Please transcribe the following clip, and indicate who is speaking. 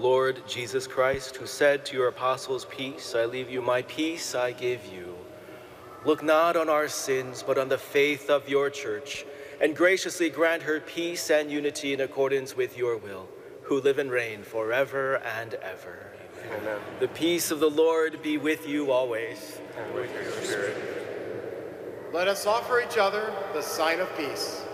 Speaker 1: Lord Jesus Christ, who said to your apostles, "Peace I leave you, my peace I give you," look not on our sins, but on the faith of your church, and graciously grant her peace and unity in accordance with your will, who live and reign forever and ever.
Speaker 2: Amen.
Speaker 1: The peace of the Lord be with you always.
Speaker 2: And with your spirit.
Speaker 3: Let us offer each other the sign of peace.